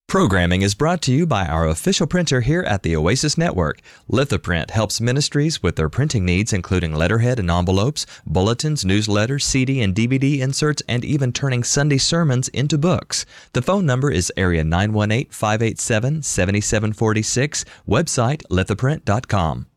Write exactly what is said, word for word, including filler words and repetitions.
Programming is brought to you by our official printer here at the Oasis Network. Lithoprint helps ministries with their printing needs, including letterhead and envelopes, bulletins, newsletters, C D and D V D inserts, and even turning Sunday sermons into books. The phone number is area nine one eight, five eight seven, seven seven four six, website lithoprint dot com.